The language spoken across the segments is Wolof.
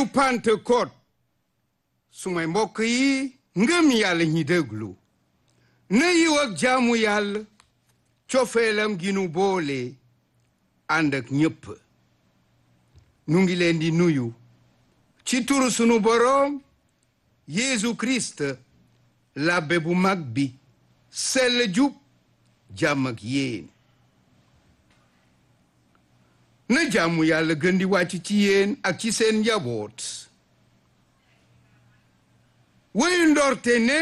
weeru Pentecôte sumay mbokk yi ngëm yàlla ñi déglu na yiw ak jaamu yàlla cofeelam gi nu boole ànd ak ñépp nu ngi leen di nuyu ci turu sunu boroom Yeesu Kirist labbe bu mag bi sell jub jàmm ak yéen na jaamu yàlla gën di wàcc ci yéen ak ci seen njaboot wéyu ndorte ne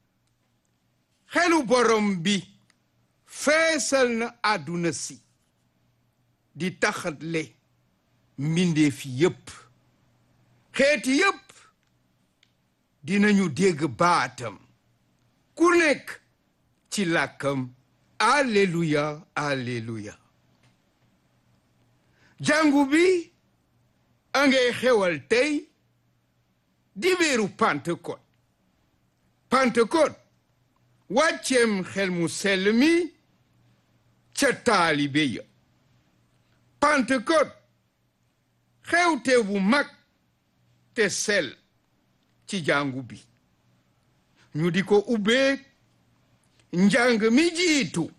xelu borom bi feesal na àdduna si di taxatle mbindeef yépp xeeti yépp dinañu dégg baatam ku nekk ci làkkam alleluya alleluya jàngu bi a ngay xewal tey di weeru Pentecôte Pentecôte wàcceem xel mu sell mi ca taalibe ya Pentecôte xewte bu mag te sell ci jàngu bi ñu di ko ubbee njàng mi jiitu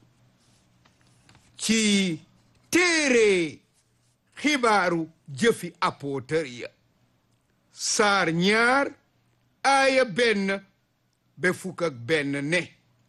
ci téere xibaaru jëfi apôtre ya saar 2 aaya 1 ba fukk ak 1 ne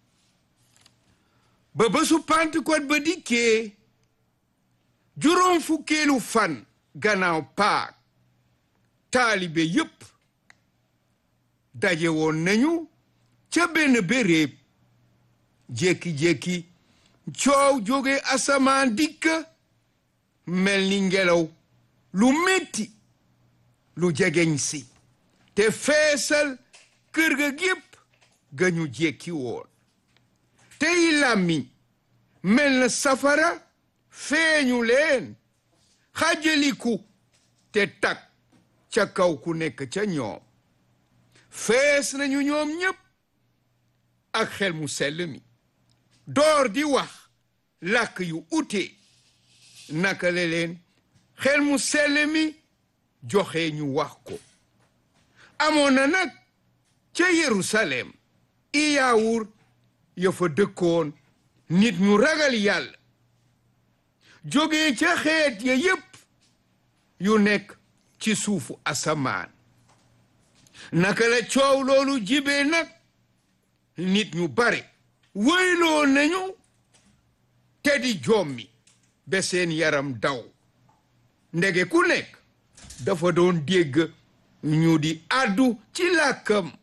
ba bésu Pentecôte ba dikkee juróom fukkeelu fan gannaaw Paak taalibe yépp daje woon nañu ca benn béréb jékki-jékki coow jóge asamaan dikk mel ni ngelaw lu metti lu jegeñ si te feesal kër ga gépp ga ñu jékki woon tey làmmiñ mel na safara feeñu leen xajaliku te tak ca kaw ku nekk ca ñoom fees nañu ñoom ñépp ak xel mu sell mi door di wax làkk yu ute naka la leen xel mu sell mi joxe ñu wax ko amoon na nag ca Yerusalem i yaawur ya fa dëkkoon nit ñu ragal yàlla jóge ca xeet ya yépp yu nekk ci suufu asamaan naka la coow loolu jibee nag nit ñu bare wëyloo nañu te di jommi ba seen yaram daw ndege ku nekk dafa doon dégg ñu di àddu ci làkkam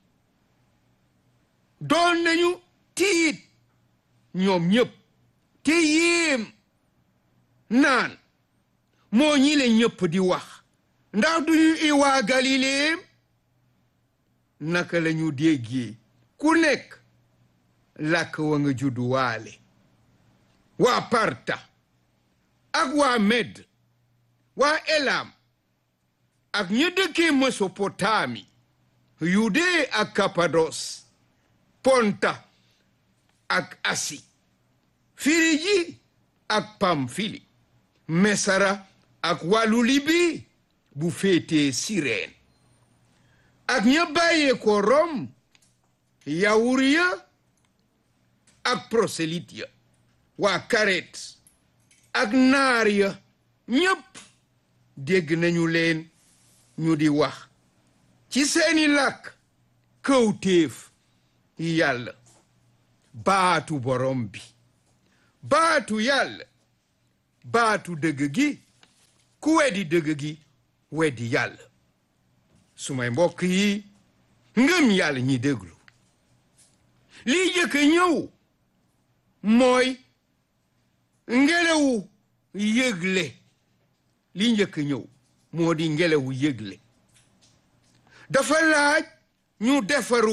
doon nañu tiit ñoom ñépp te yéem naan moo ñi le ñépp di wax ndax duñu i waa Galileem naka la ñu déggee ku nekk làkk wa nga juddu waale waa Parta ak waa Med waa Elam ak ña dëkkee Mesopotami Yudee ak Kapados Ponta ak Asi Firiji ak Pamfili Mesara ak wàllu Libi bu féetee Sireen ak ña bàyyee ko Rom yawur ya ak prosélyte ya waa Karet ak naar ya ñépp dégg nañu leen ñu di wax ci seeni làkk kawtéef yàlla baatu borom bi baatu yàlla baatu dëgg gi ku weddi dëgg gi weddi yàlla sumay mbokk yi ngëm yàlla ñi déglu lii jëkk ñëw mooy ngelawu yëgle li njëkk ñëw moo di ngelawu yëgle dafa laaj ñu defaru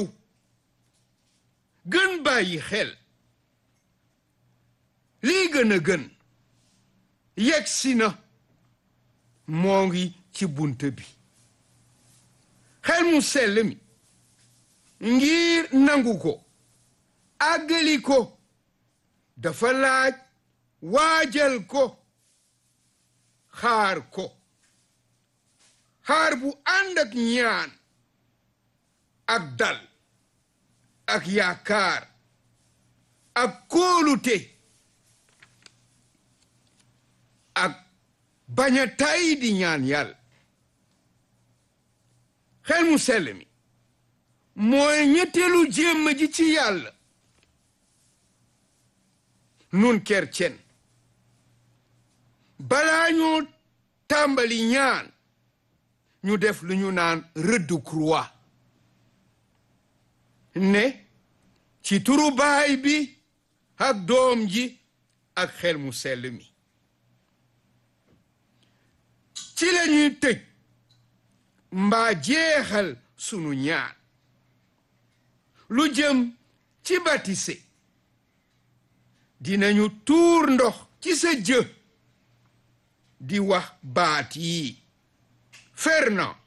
gën bàyyi xel lii gën a gën yegsi na moo ngi ci bunt bi xel mu sell mi ngir nangu ko àggali ko dafa laaj waajal ko xaar ko xaar bu ànd ak ñaan ak dal ak yaakaar ak kóolute ak bañ a tàyyi di ñaan yàlla. xel mu sell mi mooy ñetteelu jéem ji ci yàlla. nun kercen balaa ñoo tàmbali ñaan ñu def lu ñu naan rëddu croix ne ci turu baay bi ak doom ji ak xel mu sell mi. ci la ñuy tëj mbaa jeexal sunu ñaan. lu jëm ci baptisé dinañu tuur ndox ci sa jë di wax baat yi: Fernand,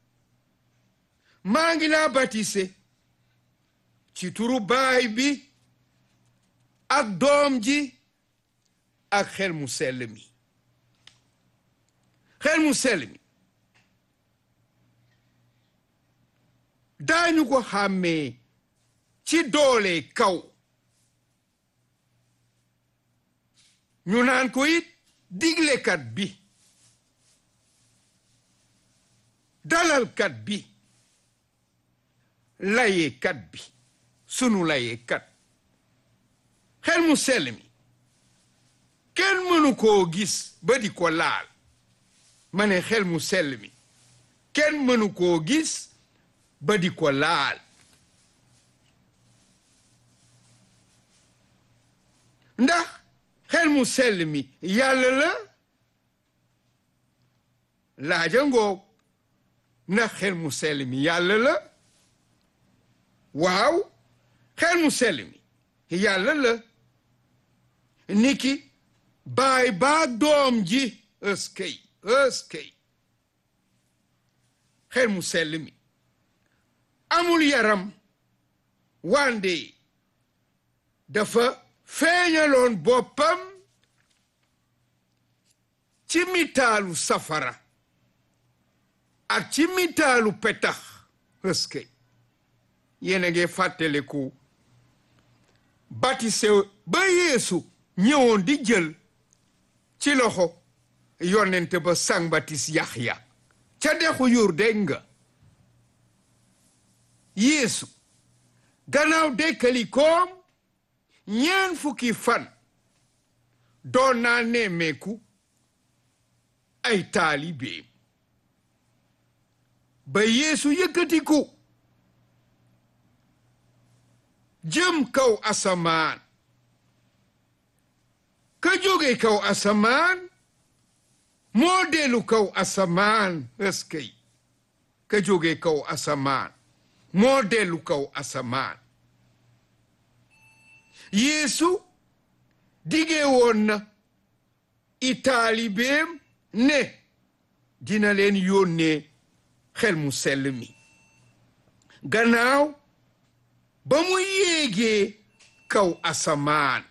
maa ngi laa baptisé ci turu baay bi ak doom ji ak xel mu sell mi. xel mu sell mi daañu ko xàmmee ci doole kaw. ñu naan ko it diglekat bi, dalalkat bi, layekat bi, sunu layekat. xel mu sell mi kenn mënu koo gis ba di ko laal. ma ne xel mu sell mi kenn mënu koo gis ba di ko laal. ndax xel mu sell mi yàlla la? laaja ngoog. ndax xel mu sell mi yàlla la? waaw, xel mu sell mi yàlla la. niki baay baag doom ji ëskëy xel mu sell mi amul yaram, wande dafa feeñaloon boppam ci mitaalu safara ak ci mitaalu petax. ëskëy yéen a ngi fàttaliku baptisé ba Yeesu ñëwoon di jël ci loxo yonent ba sang batis Yaxya ca dexu Yurdeen nga. Yeesu gannaaw dekkalikoom ñeen fukki fan doon naa nemmeeku ay taalibeem ba Yeesu yëkkatiku jëm kaw asamaan. ka jóge kaw asamaan moo dellu kaw asamaan. ëskëy ka jóge kaw asamaan moo dellu kaw asamaan. Yeesu dige woon na i taalibeem ne dina leen yónnee xel mu sell mi gannaaw ba mu yéegee kaw asamaan.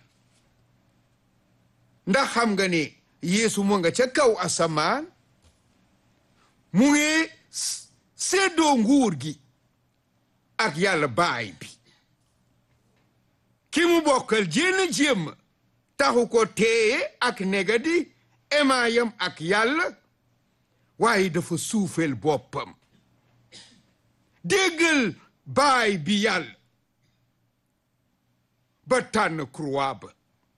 ndax xam nga ne Yeesu mu nga ca kaw asamaan mu ngi séddoo nguur gi ak yàlla baay bi. ki mu bokkal jénn jéem taxu ko téye ak negadi emaayam ak yàlla, waaye dafa suufeel boppam déggal baay bi yàlla ba tànn croix ba.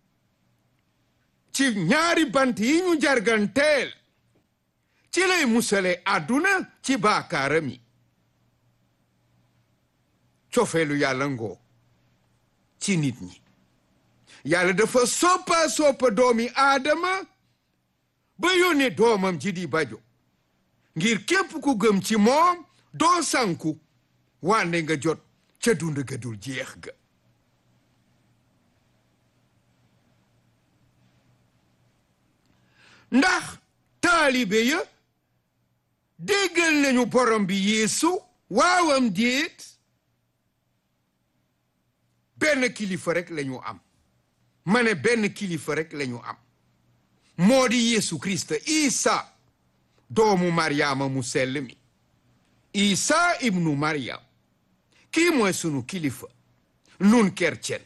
ci ñaari bant yi ñu jarganteel ci lay musale àdduna ci baakaaram yi. cofeelu yàlla ngoo ci nit ñi. yàlla dafa soppa doomi aadama ba yónnee doomam ji di bajo ngir képp ku gëm ci moom doo sanku wande nga jot ca dund ga dul jeex ga. ndax taalibe ya déggal nañu borom bi Yeesu waawam déet? benn kilifa rek lañu am. ma ne benn kilifa rek lañu am, moo di Yeesu Krista Isa doomu Maryaama mu sell mi Isa ibnu Maryam kii mooy sunu kilifa nun kercen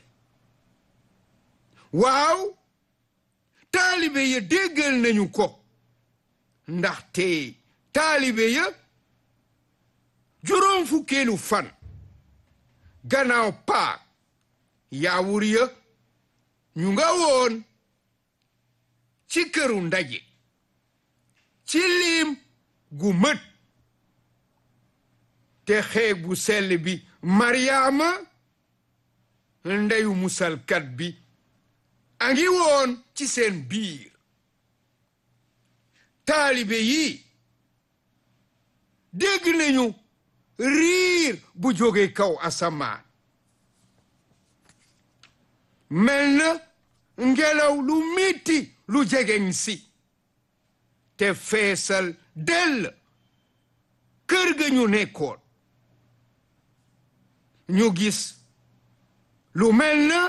waaw taalibe ya déggal nañu ko ndaxte taalibe ya juróom fukkeelu fan gannaaw Paak yaawur ya ñu nga woon ci këru ndaje ci lim gu mët te xeeg bu sell bi Maryaama ndeyu musalkat bi a ngi woon ci seen biir taalibe yi dégg nañu riir bu jóge kaw asamaan mel na ngelaw lu metti lu jegeñ si te feesal dell kër ga ñu nekkoon ñu gis lu mel na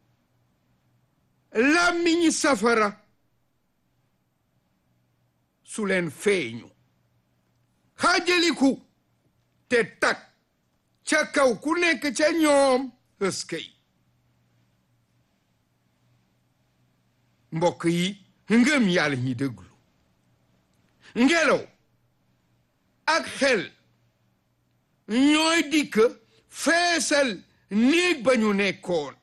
làmmiñi safara su leen feeñu xaajaliku te tak ca kaw ku nekk ca ñoom ëskay mbokk yi ngëm yàlla ñi déglu ngelaw ak xel ñooy dikk feesal néeg ba ñu nekkoon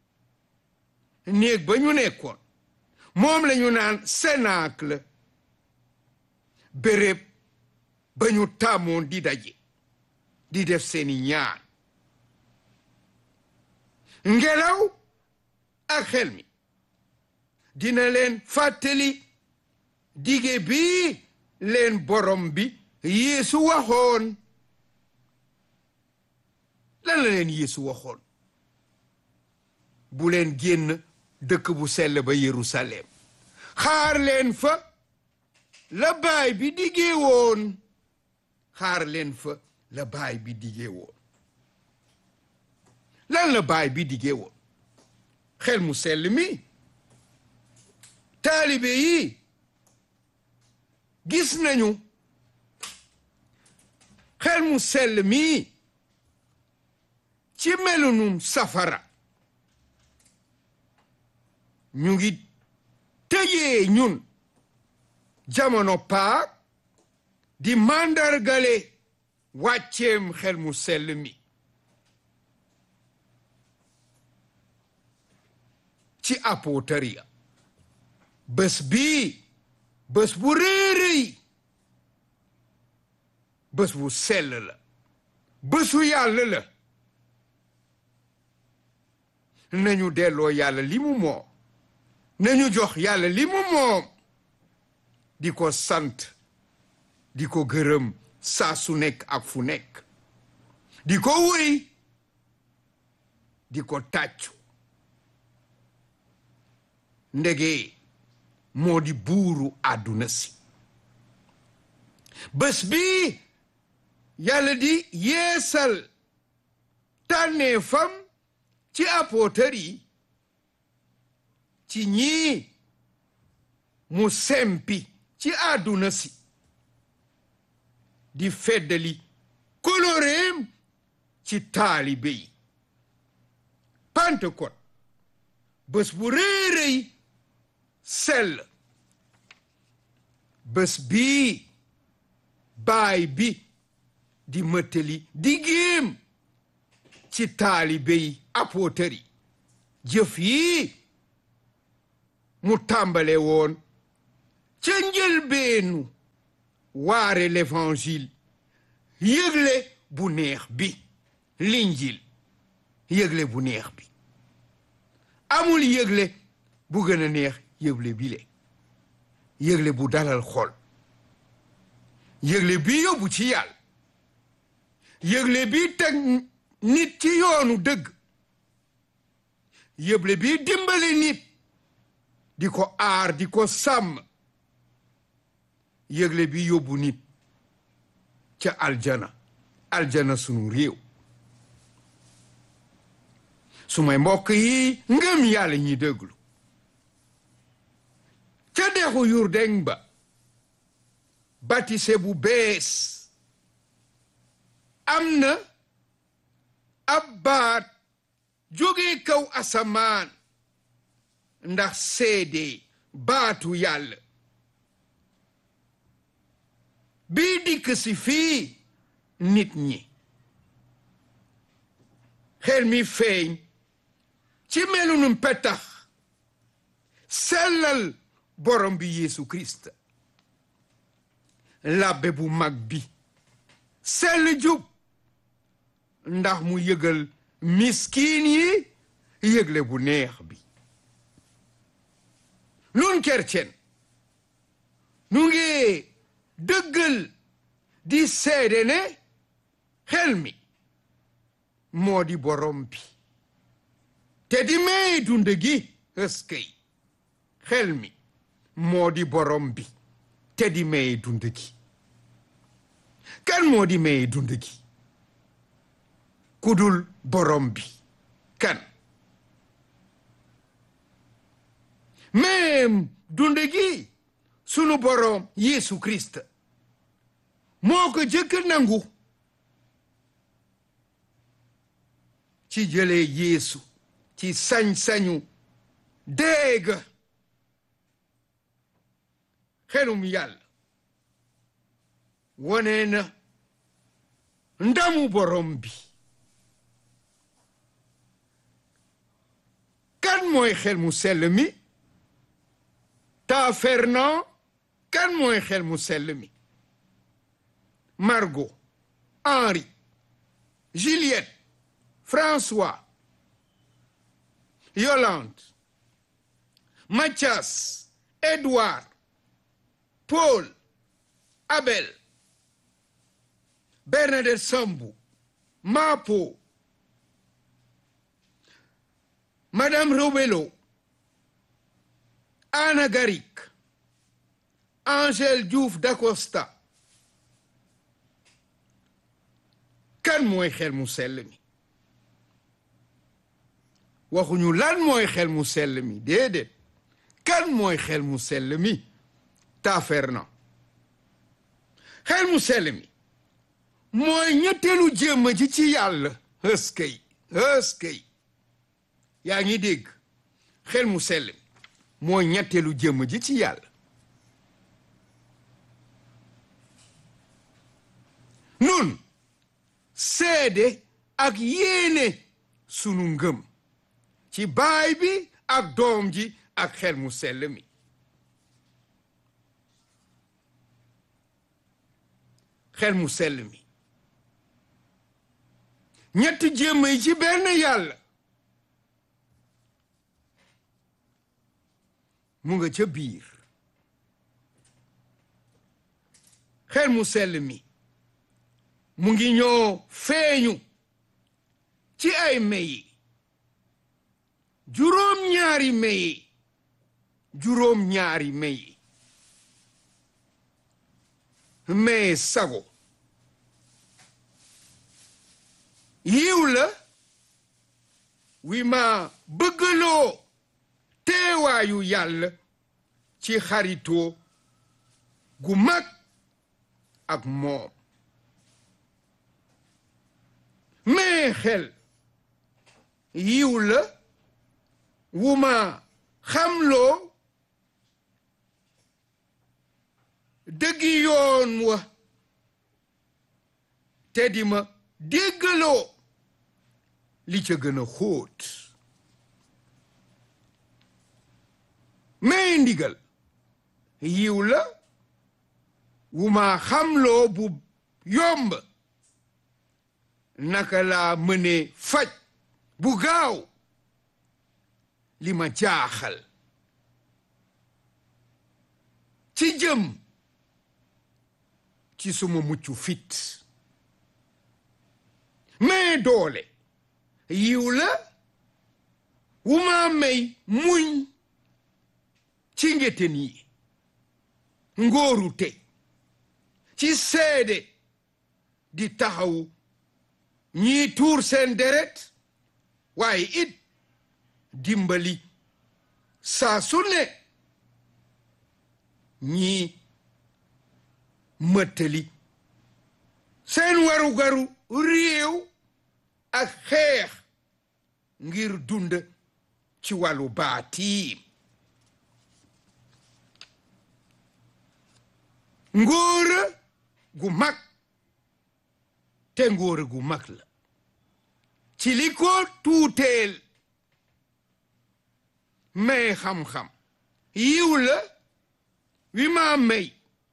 moom lañu naan cénacle béréb ba ñu tàmmoon di daje di def seeni ñaan ngelaw ak xel mi dina leen fàttali dige bi leen borom bi Yeesu waxoon lan la leen Yeesu waxoon bu leen génn dëkk bu sell ba Yerusalem xaar leen fa la baay bi digee woon xaar leen fa la baay bi digee woon lan la baay bi digee woon xel mu sell mi taalibe yi gis nañu xel mu sell mi ci melunum safara ñu ngi tëjee ñun jamono Paak di màndargale wàcceem xel mu sell mi ci apotariya bés bii bés bu réeréy bés bu sell la bésu yàlla la nañu delloo yàlla li mu moom nañu jox yàlla li mu moom di ko sant di ko gërëm saa su nekk ak fu nekk di ko wéy di ko tàccu ndege moo di buuru àdduna si bés bi yàlla di yeesal tànneefam ci apôtre yi ci ñii mu sempi ci àdduna si di feddali koloreem ci taalibe yi Pentecôte bés bu réeréy sell bés bii baay bi di mëttali di géem ci taalibe yi apôtre yi jëf yi mu tàmbale woon ca njëlbeenu waare l'évangile yëgle bu neex bi l'injil yëgle bu neex bi amul yëgle bu gën a neex yëgle bi le yëgle bu dalal xol yëgle bi yóbbu ci yàlla yëgle bi teg nit ci yoonu dëgg yëgle bi dimbali nit di ko aar di ko sàmm yëgle bi yóbbu nit ca aljana sunu réew sumay mbokk yi ngëm yàlla ñi déglu ca dexu Yurdeng ba baptisé bu bees am na ab baat jóge kaw asamaan ndax seede baatu yàlla bii dikk si fii nit ñi xel mi feeñ ci melunum petax sellal borom bi Yeesu Kirist labbe bu mag bi sell jub ndax mu yëgal miskin yi yëgle bu neex bi nun kercen nu ngi dëggal di seede ne xel mi moo di borom bi te di may dund gi ëskëy xel mi moo di borom bi te di may dund gi kan moo di may dund gi kudul borom bi kan même dund gi sunu borom Yeesu Kirist moo ko jëkk nangu ci jëlee Yeesu ci sañ-sañu dégg xelum yàlla wone na ndamu borom bi kan mooy xel mu sell mi ta Fernand kan mooy xel mu sell mi Margot Henri Juliette François Yolande Mathias Edouard Paul Abel Bernadette Sambou Mapo Madame Robelo Anna Garik Angèle Diouf d'Acosta kan mooy xel mu sell mi waxuñu lan mooy xel mu sell mi déedéet kan mooy xel mu sell mi ta Fernand xel mu sell mi mooy ñetteelu jëmm ji ci yàlla ëskëy yaa ngi dégg xel mu sell mi mooy ñetteelu jëmm ji ci yàlla nun seede ak yéene sunu ngëm ci baay bi ak doom ji ak xel mu sell mi xel mu sell mi ñetti jëmm yi ci benn yàlla mu nga ca biir xel mu sell mi mu ngi ñoo feeñu ci ay meyi juróom-ñaari meyi mais sago yiw la wi ma bëggaloo teewaayu yàlla ci xaritoo gu mag ak moom mais xel yiw la wu ma xamloo dëggi yoon wa te di ma déggaloo li ca gën a xóot mais ndigal yiw la wu ma xamloo bu yomb naka laa mënee faj bu gaaw li ma jaaxal ci jëm ci suma mucc fit mais doole yiw la wu ma may muñ ci ngeten yi ngóorute ci seede di taxaw ñii tuur seen deret waaye it dimbali saa su ne ñii mëttali seen warugaru réew ak xeex ngir dund ci wàllu baatiim ngóora gu mag te ngóora gu mag la ci li ko tuuteel may xam-xam yiw la wi ma may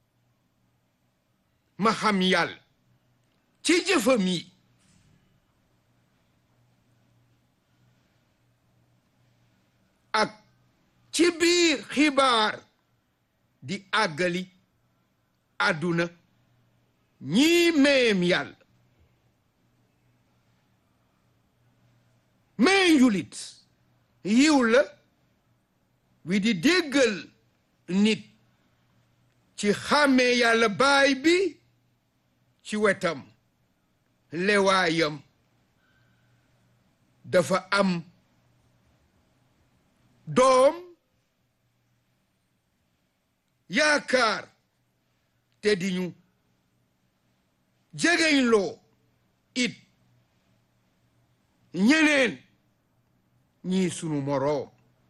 ma xam yàlla ci jëfam yi ak ci biir xibaar di àggali àdduna ñii mayem yàlla may njulit yiw la wi di déggal nit ci xàmmee yàlla baay bi ci wetam lewaayam dafa am doom yaakaar te di ñu jegeñ loo it ñeneen ñii sunu moroom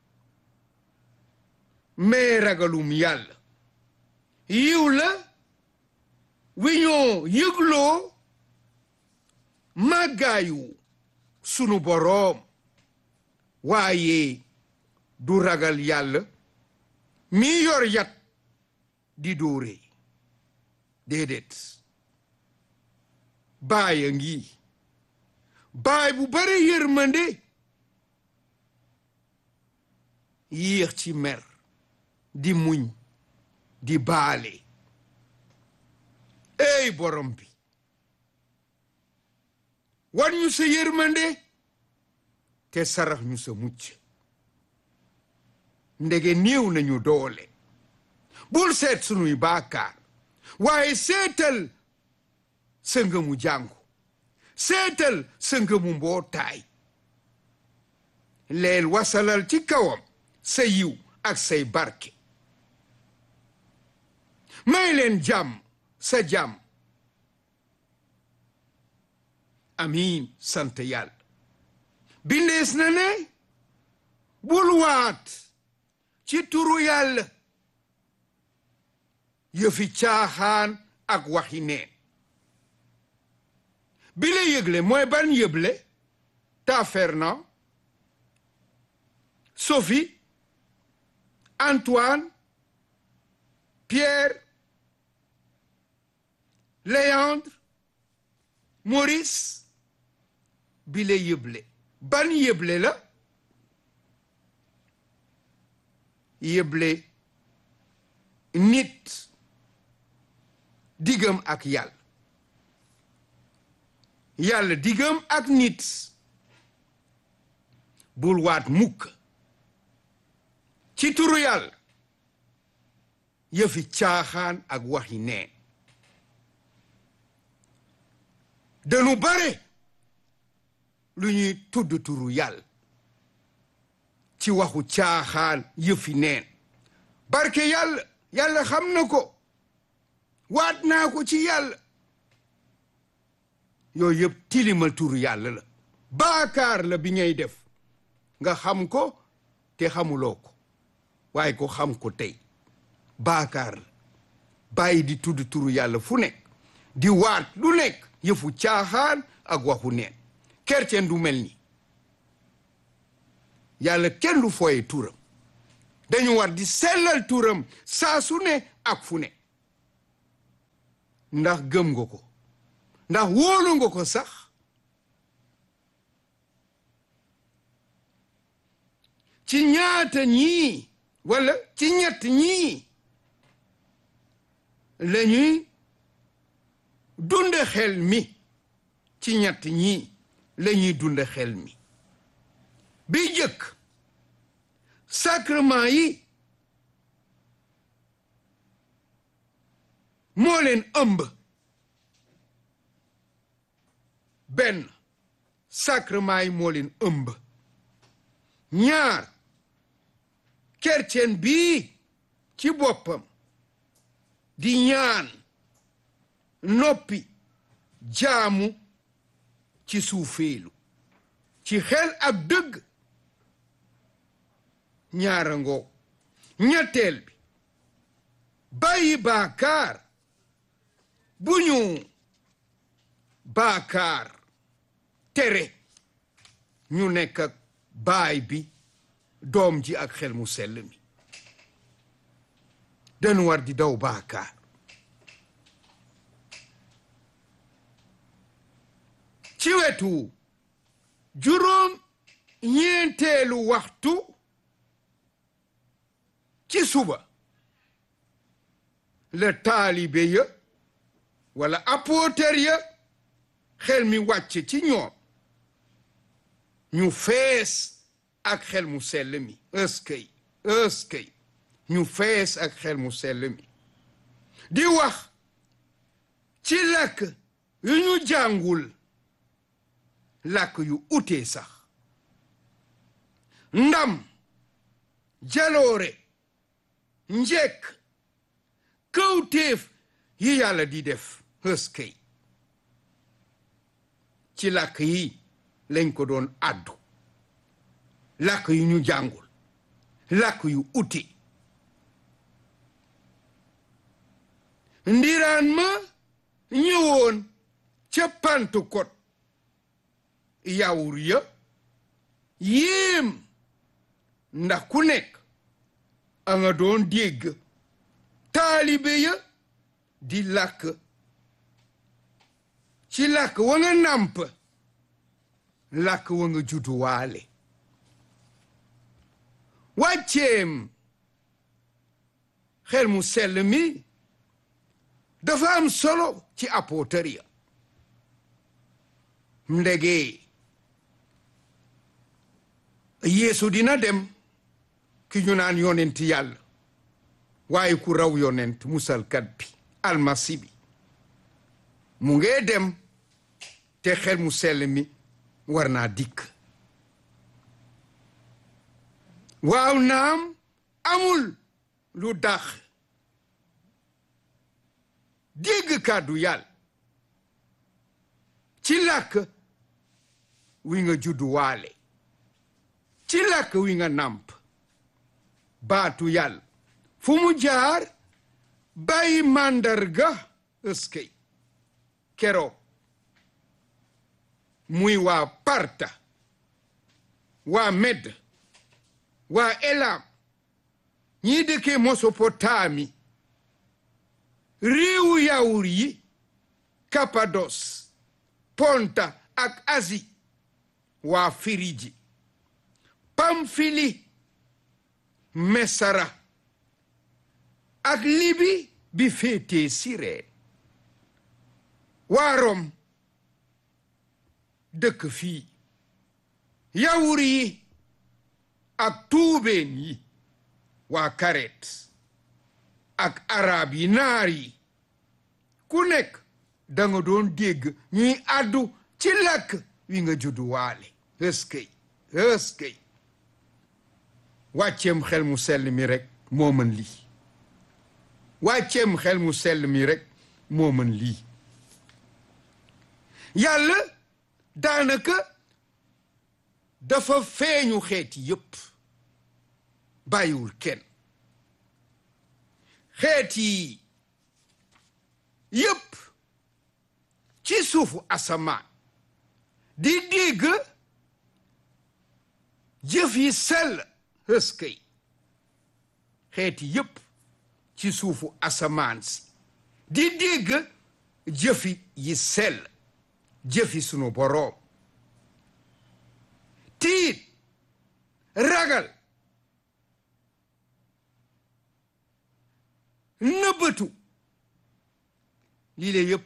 mais ragalum yàlla yiw la wi ñoo yëgloo màggaayu sunu boroom waaye du ragal yàlla mi yor yat di dóore déedéet baay a ngi baay bu bare yërmande yéex ci mer di muñ di baale ey borom bi wan ñu sa yërmande te sarax ñu sa mucc ndege néew nañu doole bul seet sunuy baakaar waaye seetal sa ngëmu jàngu seetal sa ngëmu mbootaay leel wasalal ci kawam sa yiw ak say barke may leen jàmm sa jàmm amiin sant yàlla bindees na ne bul waat ci turu yàlla yëfi caaxaan ak waxi neen bi la yëgle mooy ban yëble ta Fernand Sophie Antoine Pierre Léandre Maurice bi la yëble ban yëble la yëble nit diggam ak yàlla yàlla diggam ak nit bul waat mukk ci turu yàlla yëfi caaxaan ak waxi neen dañu bare lu ñuy tudd turu yàlla ci waxu caaxaan yëfi neen barke yàlla yàlla xam na ko waat naa ko ci yàlla yooyu yëpp tilimal turu yàlla la baakaar la bi ngay def nga xam ko te xamuloo ko waaye ko xam ko tey baakaar la bàyyi di tudd turu yàlla fu nekk di waat lu nekk yëfu caaxaan ak waxu neen kercen du mel ni yàlla kenn du fooye turam dañu war di sellal turam saa su ne ak fu ne ndax gëm nga ko ndax wóolu nga ko sax ci ñaata ñii wala ci ñett ñii lañuy dunde xel mi ci ñett ñii lañuy dunde xel mi bi jëkk sacrement yi moo leen ëmb benn sacrement yi moo leen ëmb ñaar kercen bii ci boppam di ñaan noppi jaamu ci suufeelu ci xel ak dëgg ñaara ngoo ñetteel bi bàyyi baakaar bu ñu baakaar tere ñu nekk ak baay bi doom ji ak xel mu sell mi dañu war di daw baakaar ci wetu juróom ñeenteelu waxtu ci suba la taalibe ya wala apôtre ya xel mi wàcc ci ñoom ñu fees ak xel mu sell mi ëskëy ñu fees ak xel mu sell mi di wax ci làkk yu ñu jàngul làkk yu utee sax ndam jaloore njekk kawtéef yi yàlla di def ëskëy ci làkk yi lañ ko doon addu làkk yu ñu jàngul làkk yu uti ndiraan ma ñëwoon ca Pentecôte yawur ya yéem ndax ku nekk a nga doon dégg taalibe ya di làkk ci làkk wa nga nàmp làkk wa nga judduwaale wàcceem xel mu sell mi dafa am solo ci apôtre ya ndege Yeesu dina dem ki ñu naan yonent yàlla waaye ku raw yonent musalkat bi almasi bi mu ngee dem te xel mu sell mi war naa dikk waaw naam amul lu dax dégg kàddu yàlla ci làkk wi nga judduwaale ci làkk wi nga nàmp baatu yàlla fu mu jaar bàyyi màndarga ëskëy keroog muy waa Parta waa Med waa Elam ñii dëkkee Mesopotami réewu yawur yi Kapados Ponta ak Asi waa Firiji Pamfili Mesara ak Libi bi féetee Sireen waa Rom dëkk fii yawur yi ak tuubeen yi waa Karet ak arab yi naar yi ku nekk danga doon dégg ñuy àddu ci làkk wi nga judduwaale ëskëy wàcceem xel mu sell mi rek moo mën lii wàcceem xel mu sell mi rek moo mën lii yàlla daanaka dafa feeñu xeeti yépp bàyyiwul kenn xeeti yépp ci suufu asamaan di dégg jëf yi sell ëskëy xeeti yépp ci suufu asamaan si di dégg jëfi yi sell jëfi sunu boroom tiit ragal nëbbatu lii la yépp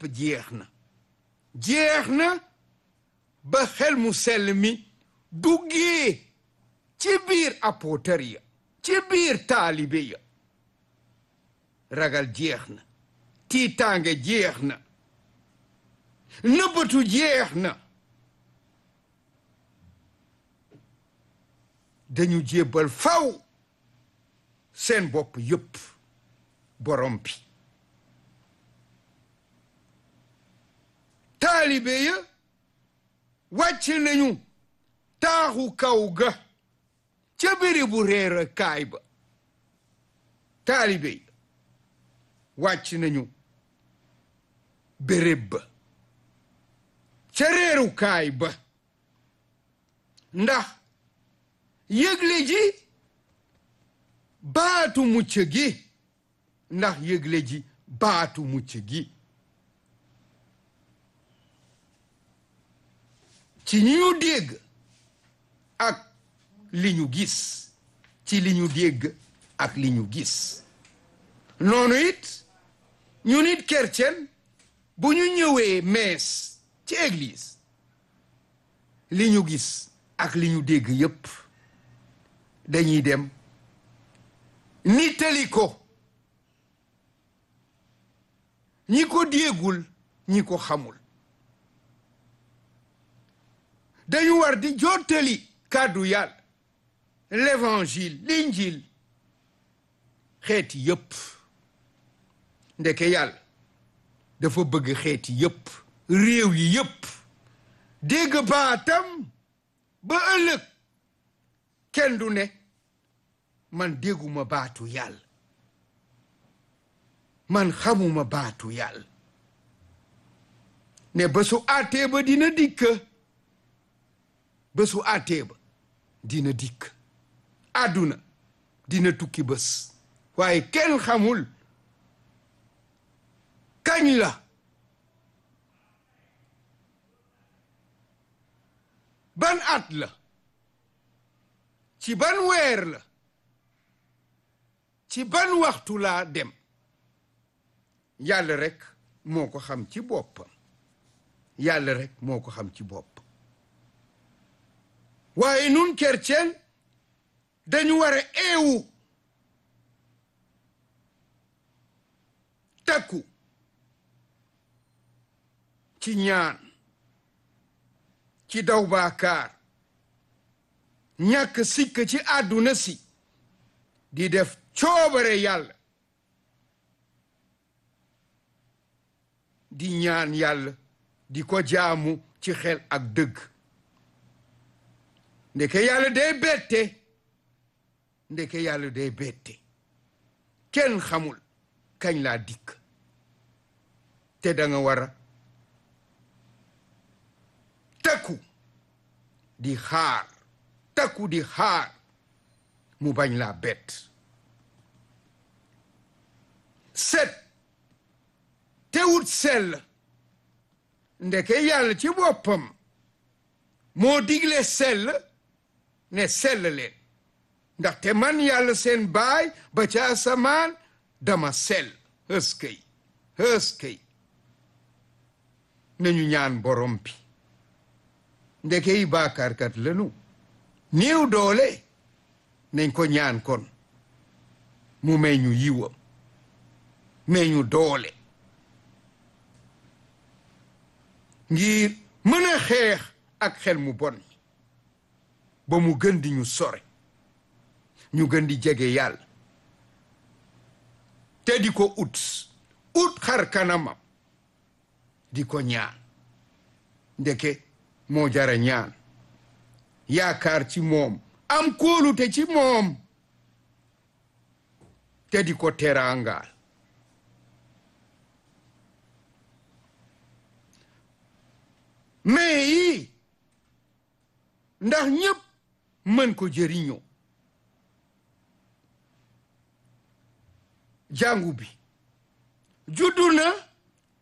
jeex na ba xel mu sell mi duggee ci biir apôtre ya ci biir taalibe ya ragal jeex na tiitaange jeex na nëbbatu jeex na dañu jébbal faw seen bopp yépp borom bi taalibe ya wàcc nañu taaxu kaw ga ca bérébu reer kaay ba taalibe ya wàcc nañu béréb ba ca reeru kaay ba ndax yëgle ji baatu mucc gi ndax yëgle ji baatu mucc gi ci ñi ñu dégg ak li ñu gis ci li ñu dégg ak li ñu gis noonu it ñu nit chrétien bu ñu ñëwee mees ci église li ñu gis ak li ñu dégg yépp dañuy dem nittali ko ñi ko déggul ñi ko xamul dañu war di jottali kàddu yàlla l'évangile l'injil xeeti yépp ndeke yàlla dafa bëgg xeeti yépp réew yi yépp dégg baatam ba ëllëg kenn du ne man dégguma baatu yàlla man xamuma baatu yàlla ne bésu àttee ba dina dikk bésu àttee ba dina dikk àdduna dina tukki bés waaye kenn xamul kañ la ban at la ci ban weer la ci ban waxtu laa dem yàlla rekk moo ko xam ci boppam yàlla rekk moo ko xam ci bopp waaye nun chrétien dañu war a eewu takku ci ñaan ci daw baakaar ñàkk sikk ci àdduna si di def coobare yàlla di ñaan yàlla di ko jaamu ci xel ak dëgg ndeke yàlla day bette ndeke yàlla day bette kenn xamul kañ laa dikk te danga war a takku di xaar takku di xaar mu bañ laa bett set te wut sell ndeke yàlla ci boppam moo digle sell ne sell leen ndaxte man yàlla seen baay ba ca asamaan dama sell ëskëy ëskëy nañu ñaan borom bi ndeke yi baakaarkat lanu néew doole nañ ko ñaan kon mu may ñu yiwam may ñu doole ngir mën a xeex ak xel mu bon ba mu gën di ñu sore ñu gën di jege yàlla te di ko ut xar kanamam di ko ñaan ndeke moo jara ñaan yaakaar ci moom am kóolute ci moom te di ko teraangaal mais yi ndax ñépp mën ko jëriñoo jàngu bi juddu na